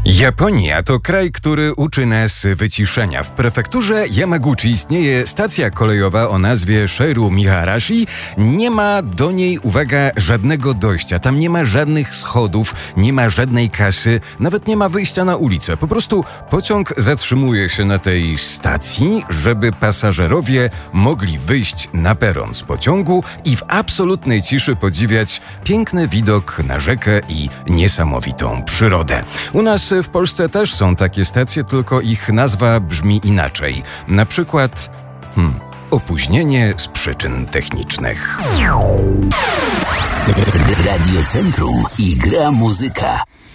Japonia to kraj, który uczy nas wyciszenia. W prefekturze Yamaguchi istnieje stacja kolejowa o nazwie Shiru Miharashi. Nie ma do niej, uwaga, żadnego dojścia. Tam nie ma żadnych schodów, nie ma żadnej kasy, nawet nie ma wyjścia na ulicę. Po prostu pociąg zatrzymuje się na tej stacji, żeby pasażerowie mogli wyjść na peron z pociągu i w absolutnej ciszy podziwiać piękny widok na rzekę i niesamowitą przyrodę. U nas w Polsce też są takie stacje, tylko ich nazwa brzmi inaczej. Na przykład opóźnienie z przyczyn technicznych. Radio Centrum i gra muzyka.